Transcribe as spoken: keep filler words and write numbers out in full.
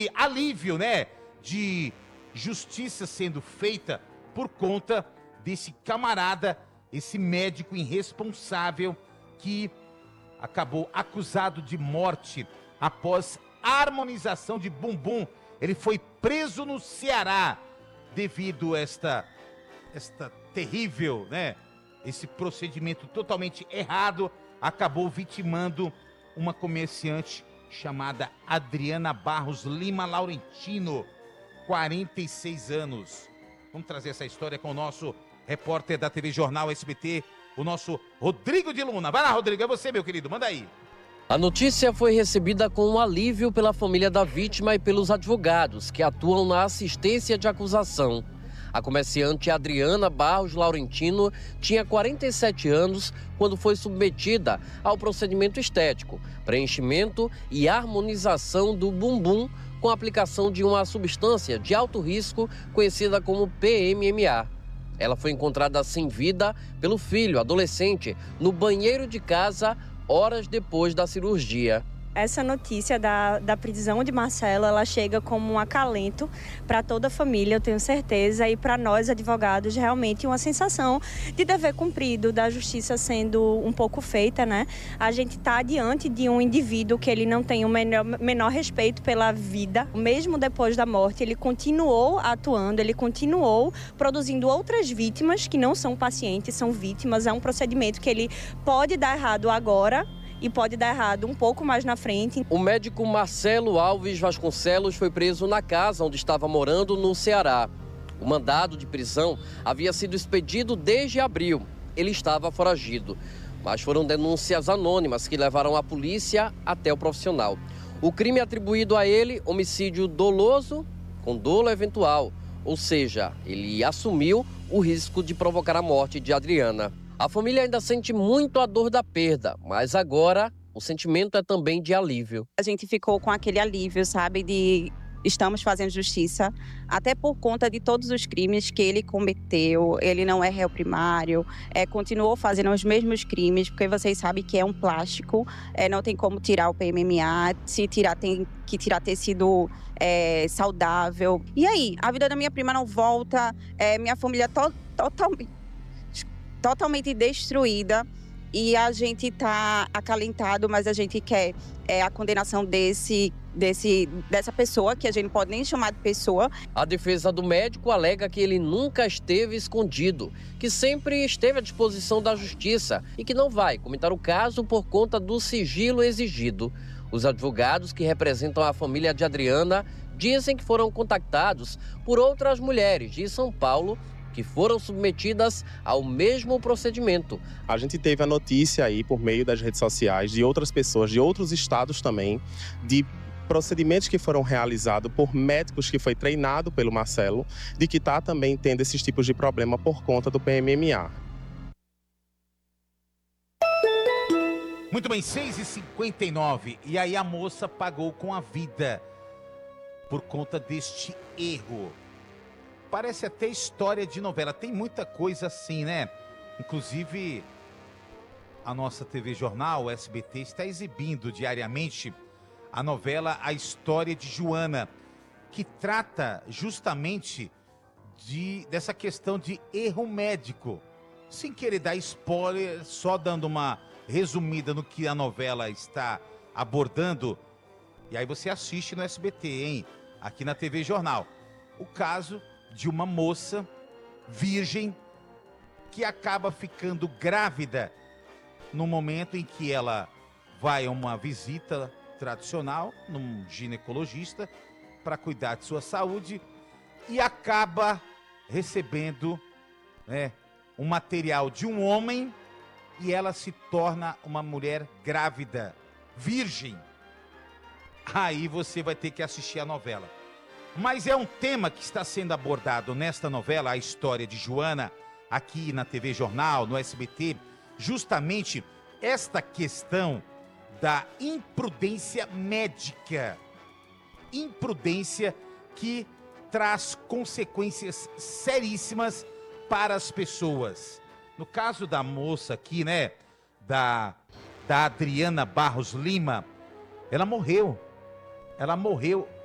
alívio, né, de justiça sendo feita por conta desse camarada, esse médico irresponsável que acabou acusado de morte após harmonização de bumbum. Ele foi preso no Ceará devido a esta, esta terrível, né, esse procedimento totalmente errado, acabou vitimando uma comerciante chamada Adriana Barros Lima Laurentino, quarenta e seis anos. Vamos trazer essa história com o nosso repórter da T V Jornal S B T, o nosso Rodrigo de Luna. Vai lá, Rodrigo, é você, meu querido, manda aí. A notícia foi recebida com um alívio pela família da vítima e pelos advogados que atuam na assistência de acusação. A comerciante Adriana Barros Laurentino tinha quarenta e sete anos quando foi submetida ao procedimento estético, preenchimento e harmonização do bumbum com a aplicação de uma substância de alto risco conhecida como P M M A. Ela foi encontrada sem vida pelo filho, adolescente, no banheiro de casa horas depois da cirurgia. Essa notícia da, da prisão de Marcelo, ela chega como um acalento para toda a família, eu tenho certeza, e para nós advogados realmente uma sensação de dever cumprido, da justiça sendo um pouco feita, né? A gente está diante de um indivíduo que ele não tem o menor, menor respeito pela vida, mesmo depois da morte, ele continuou atuando, ele continuou produzindo outras vítimas que não são pacientes, são vítimas, é um procedimento que ele pode dar errado agora, e pode dar errado um pouco mais na frente. O médico Marcelo Alves Vasconcelos foi preso na casa onde estava morando no Ceará. O mandado de prisão havia sido expedido desde abril. Ele estava foragido, mas foram denúncias anônimas que levaram a polícia até o profissional. O crime atribuído a ele, homicídio doloso com dolo eventual, ou seja, ele assumiu o risco de provocar a morte de Adriana. A família ainda sente muito a dor da perda, mas agora o sentimento é também de alívio. A gente ficou com aquele alívio, sabe, de estamos fazendo justiça, até por conta de todos os crimes que ele cometeu. Ele não é réu primário, é, continuou fazendo os mesmos crimes, porque vocês sabem que é um plástico, é, não tem como tirar o P M M A, se tirar tem que tirar tecido é, saudável. E aí, a vida da minha prima não volta, é, minha família to totalmente... totalmente destruída, e a gente está acalentado, mas a gente quer é, a condenação desse, desse, dessa pessoa, que a gente não pode nem chamar de pessoa. A defesa do médico alega que ele nunca esteve escondido, que sempre esteve à disposição da justiça e que não vai comentar o caso por conta do sigilo exigido. Os advogados que representam a família de Adriana dizem que foram contactados por outras mulheres de São Paulo que foram submetidas ao mesmo procedimento. A gente teve a notícia aí, por meio das redes sociais, de outras pessoas, de outros estados também, de procedimentos que foram realizados por médicos que foi treinado pelo Marcelo, de que está também tendo esses tipos de problema por conta do P M M A. Muito bem, seis e cinquenta e nove, e aí a moça pagou com a vida por conta deste erro. Parece até história de novela, tem muita coisa assim, né? Inclusive, a nossa T V Jornal, o S B T, está exibindo diariamente a novela A História de Joana, que trata justamente de, dessa questão de erro médico. Sem querer dar spoiler, só dando uma resumida no que a novela está abordando. E aí você assiste no S B T, hein? Aqui na T V Jornal. O caso de uma moça virgem que acaba ficando grávida no momento em que ela vai a uma visita tradicional num ginecologista para cuidar de sua saúde e acaba recebendo, né, um material de um homem e ela se torna uma mulher grávida, virgem. Aí você vai ter que assistir a novela. Mas é um tema que está sendo abordado nesta novela, A História de Joana, aqui na T V Jornal, no S B T, justamente esta questão da imprudência médica. Imprudência que traz consequências seríssimas para as pessoas. No caso da moça aqui, né, da, da Adriana Barros Lima, ela morreu. Ela morreu